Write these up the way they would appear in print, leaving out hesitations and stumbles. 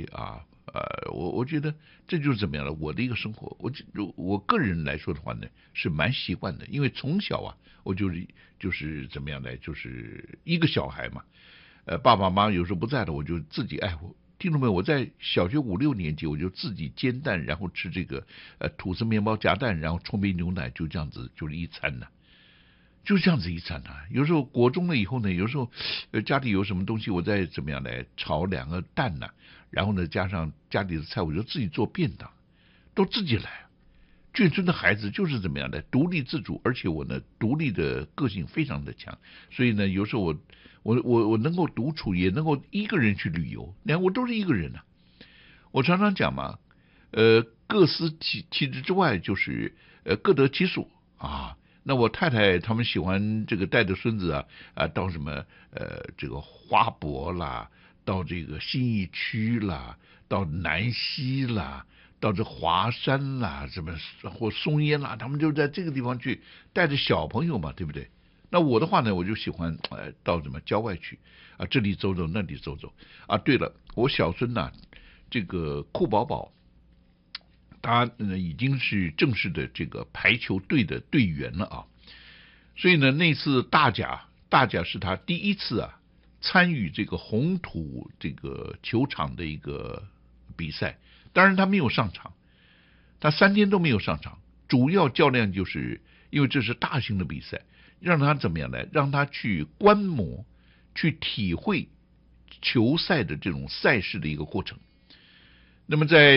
啊。我觉得这就是怎么样了，我的一个生活，我个人来说的话呢，是蛮习惯的，因为从小啊，我就是怎么样呢，就是一个小孩嘛，爸爸妈妈有时候不在了，我就自己听众朋友，我在小学5、6年级我就自己煎蛋，然后吃这个吐司面包夹蛋，然后冲杯牛奶，就这样子就是一餐呢。就是这样子一餐啊，有时候国中了以后呢，有时候家里有什么东西，我再怎么样来炒2个蛋呢，然后呢加上家里的菜，我就自己做便当，都自己来。眷村的孩子就是怎么样的独立自主，而且我呢独立的个性非常的强，所以呢有时候我能够独处，也能够一个人去旅游，你看我都是一个人啊。我常常讲嘛，各司其职之外，就是各得其所啊。那我太太他们喜欢这个带着孙子到什么这个花博啦，到这个信义区啦，到南溪啦，到这华山啦，什么或松烟啦，他们就在这个地方去带着小朋友嘛，对不对？那我的话呢，我就喜欢到什么郊外去啊，这里走走，那里走走啊。对了，我小孙呐，这个酷宝宝。他已经是正式的这个排球队的队员了啊，所以呢，那次大甲是他第一次参与这个红土这个球场的一个比赛，当然他没有上场，他3天都没有上场，主要教练就是因为这是大型的比赛，让他怎么样呢？让他去观摩、去体会球赛的这种赛事的一个过程。那么在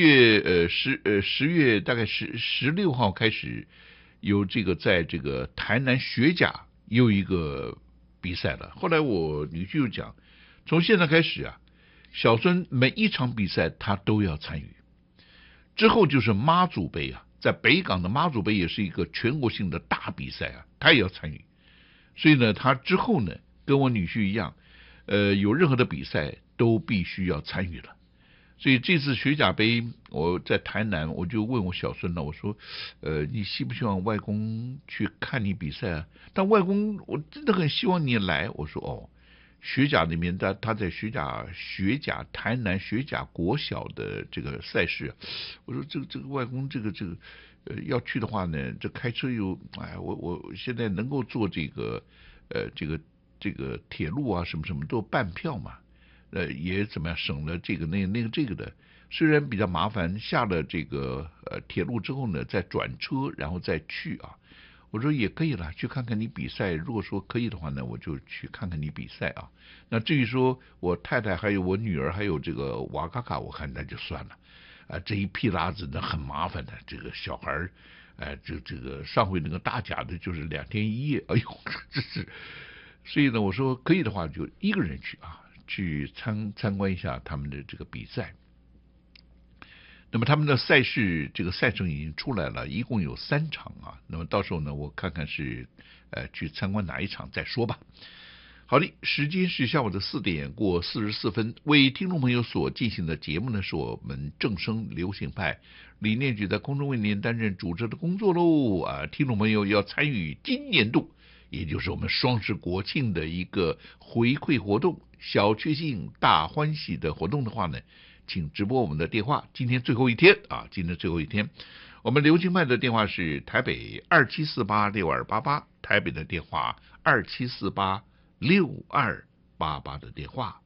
10月大概16号开始，有这个在这个台南学甲又一个比赛了。后来我女婿就讲，从现在开始小孙每一场比赛他都要参与。之后就是妈祖杯在北港的妈祖杯也是一个全国性的大比赛他也要参与。所以呢，他之后呢，跟我女婿一样，有任何的比赛都必须要参与了。所以这次学甲杯，我在台南，我就问我小孙了，我说，你希不希望外公去看你比赛但外公，我真的很希望你来。我说学甲里面他在学甲台南学甲国小的这个赛事，我说这个外公这个要去的话呢，这开车又我现在能够坐这个这个铁路什么什么都半票嘛。也怎么样省了这个那个这个的，虽然比较麻烦，下了这个铁路之后呢，再转车然后再去我说也可以了，去看看你比赛。如果说可以的话呢，我就去看看你比赛那至于说我太太还有我女儿还有这个瓦卡卡，我看那就算了这一批拉子呢很麻烦的，这个小孩这个上回那个大甲的就是2天1夜，哎呦，这是。所以呢，我说可以的话就一个人去去参观一下他们的这个比赛。那么他们的赛事这个赛程已经出来了，一共有3场那么到时候呢，我看看是去参观哪一场再说吧。好的，时间是下午的4点过44分。为听众朋友所进行的节目呢，是我们正声流行派李念举在空中为您担任主持的工作喽听众朋友要参与今年度，也就是我们双十国庆的一个回馈活动，小确幸大欢喜的活动的话呢，请直拨我们的电话。今天最后一天今天最后一天，我们流行派的电话是台北27486288，台北的电话27486288的电话。